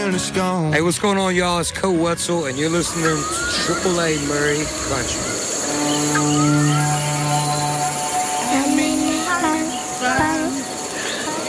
when it's gone. Hey, what's going on, y'all? It's Cole Wetzel, and you're listening to Triple A Murray Country.